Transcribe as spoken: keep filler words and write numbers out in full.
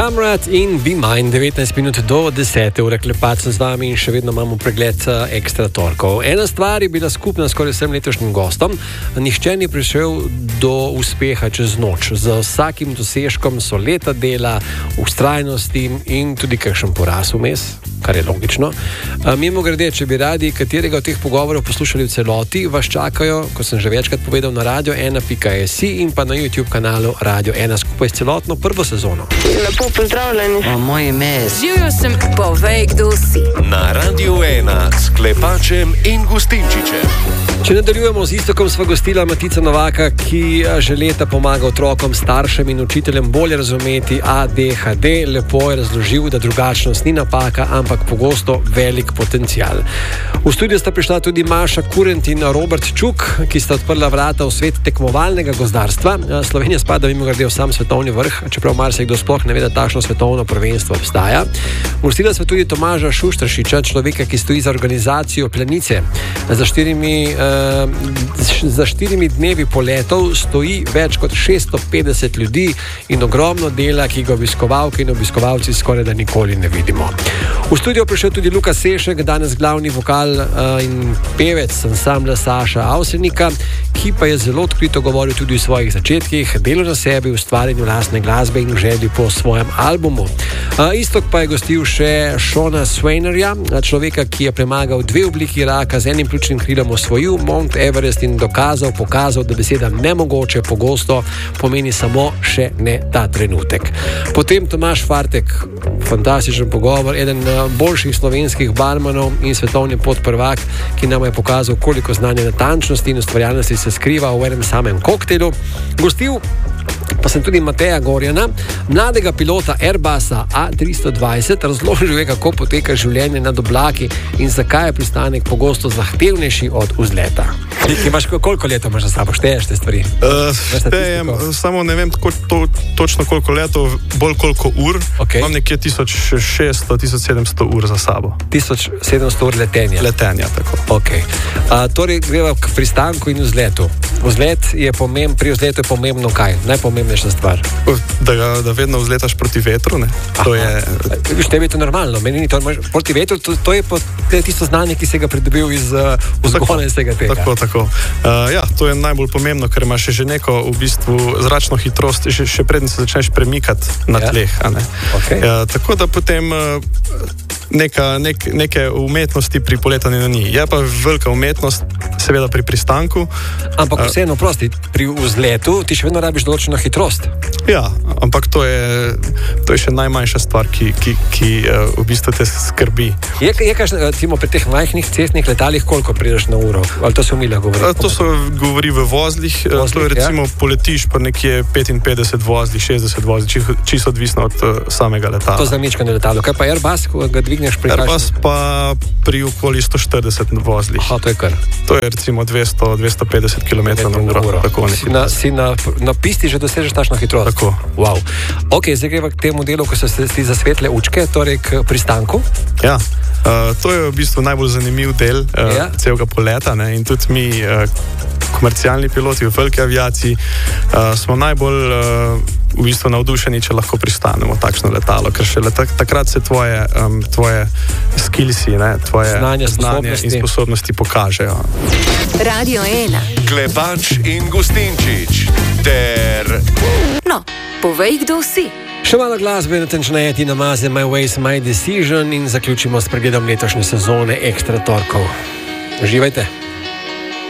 Kamrat in Be Mine, devetnajst minut do desete ure, klepat sem z vami in še vedno imamo pregled ekstra torkov. Ena stvar je bila skupna skoraj vsem letošnjim gostom. Nihče ni prišel do uspeha čez noč. Z vsakim dosežkom so leta dela, vztrajnosti in tudi kakšen poraz vmes, kar je logično. Mimo grede, če bi radi katerega od teh pogovorov poslušali v celoti, vas čakajo, kot sem že večkrat povedal, na radio ena pika si in pa na YouTube kanalu Radio ena skupaj s celotno prvo sezono. Lepo pozdravljeni. O, moje ime je... Živjo sem, povej, kdo si. Na Radio ena s Klepačem in Gustinčičem. Če nadaljujemo z Istokom, sva gostila Matica Novaka, ki že leta pomaga otrokom, staršem in učiteljem bolje razumeti A D H D. Lepo je razložil, da drugačnost ni napaka, ampak pogosto velik potencial. V studiu sta prišla tudi Maša Kurent in Robert Čuk, ki sta odprla vrata v svet tekmovalnega gozdarstva. Slovenija spada mimo grede v sam svetovni vrh, čeprav marsikdo sploh ne ve, da takšno svetovno prvenstvo obstaja. Gostila sva tudi Tomaža Šuštaršiča, človeka, ki stoji za organizacijo Planice. Za štirimi, uh, za štirimi dnevi poletov stoji več kot šeststo petdeset ljudi in ogromno dela, ki ga obiskovalke in obiskovalci skoraj da nikoli ne vidimo. V studio prišel tudi Luka Sešek, danes glavni vokal uh, in pevec ansambla Saša Avsenika, ki pa je zelo odkrito govoril tudi o svojih začetkih, delu na sebi, ustvarjanju lastne glasbe in želji po svojem albumu. Uh, Istok pa je gostil še Shona Swainerja, človeka, ki je premagal dve obliki raka, z enim pljučnim krilom osvojil Mount Everest in dokazal, pokazal, da beseda nemogoče pogosto pomeni samo še ne ta trenutek. Potem Tomaž Fartek, fantastičen pogovor, eden boljših slovenskih barmanov in svetovni podprvak, ki nam je pokazal, koliko znanja, natančnosti in ustvarjalnosti se skriva v enem samem koktejlu. Gostil pa sem tudi Mateja Gorjana, mladega pilota Airbusa A tristo dvajset, razložil je, kako poteka življenje nad oblaki in zakaj je pristanek pogosto zahtevnejši od vzleta. Ti imaš koliko let imaš za sabo, šteješ te stvari? Uh, štejem, samo ne vem tako, to, točno koliko letov, bolj koliko ur. Okay. Imam nekje tisoč šeststo do tisoč sedemsto ur za sabo. tisoč sedemsto ur letenja? Letenja, tako. Okay. Uh, torej greva k pristanku in vzletu. Vzlet je pomemb, pri vzletu je pomembno kaj? Najpomembnejša stvar? Da, ga, da vedno vzletaš proti vetru, ne? To je... Viš, tebi je to normalno. Meni ni to proti vetru, to, to je, po, to je tisto znanje, ki se ga pridobil iz uh, vzgona in vsega tega. Tako, tako. Uh, ja, to je najbolj pomembno, ker imaš že neko v bistvu zračno hitrost, že, še predtem se začneš premikati na tleh. Ja. Okay. Uh, tako da potem... Uh, Neka, nek, neke umetnosti pri poletanju ni. Je pa velika umetnost, seveda pri pristanku. Ampak vseeno, prosti, pri vzletu ti še vedno rabiš določeno hitrost. Ja, ampak to je, to je še najmanjša stvar, ki, ki, ki uh, v bistvu te skrbi. Je, je kaj, recimo, pri teh majhnih cestnih letalih, koliko prideš na uro? Ali to se umila govori? Uh, to se govori v vozlih. vozlih to je recimo, ja? Poletiš pa nekje petinpetdeset vozlih, šestdeset vozlih, čisto odvisno od uh, samega letala. To zamičkane letalo. Kaj pa Airbus, ko ga dvigne? Airbus pa pri okoli sto štirideset vozlih. Aha, to je kar. To je recimo dvesto do dvesto petdeset kilometrov na uro. Tako si na, si na, na pisti že dosežeš tašno hitrost. Tako. Wow. Ok, zdaj greva k temu delu, ko so se ti zasvetle učke, torej k pristanku. Ja, uh, to je v bistvu najbolj zanimiv del uh, ja. celega poleta, ne? In tudi mi, uh, komercialni piloti v veliki aviaciji, uh, smo najbolj uh, v bistvu navdušeni, če lahko pristanemo takšno letalo, ker šele tak, takrat se tvoje, um, tvoje skillsi, ne, tvoje znanje, znanje in sposobnosti pokažejo. Radio ena. Klepač in Gustinčič ter... No, povej, kdo si. Še malo glasbe, natančneje Tina Maze, My Ways, My Decision in zaključimo s pregledom letošnje sezone ekstra torkov. Uživajte.